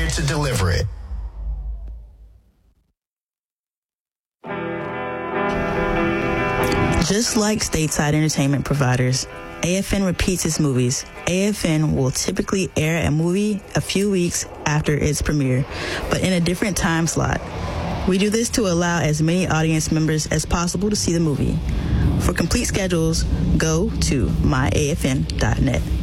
to deliver it. Just like stateside entertainment providers, AFN repeats its movies. AFN will typically air a movie a few weeks after its premiere, but in a different time slot. We do this to allow as many audience members as possible to see the movie. For complete schedules, go to myafn.net.